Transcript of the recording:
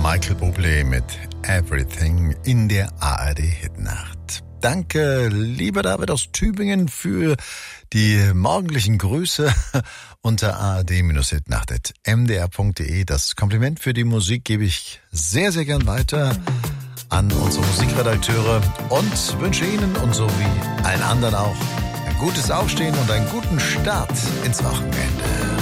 Michael Bublé mit Everything in der ARD-Hitnacht. Danke, lieber David aus Tübingen, für die morgendlichen Grüße unter ard-hitnacht.mdr.de. Das Kompliment für die Musik gebe ich sehr, sehr gern weiter an unsere Musikredakteure und wünsche Ihnen und so wie allen anderen auch ein gutes Aufstehen und einen guten Start ins Wochenende.